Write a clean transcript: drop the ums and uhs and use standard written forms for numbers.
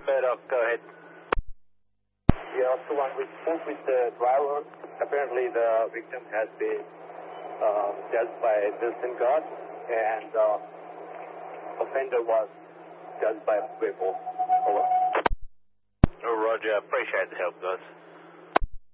Murdoch, go ahead. Yeah, so when we spoke with the driver, apparently the victim has been judged by Wilson God, and offender was judged by Whipple. Over. Oh, Roger, appreciate the help, guys.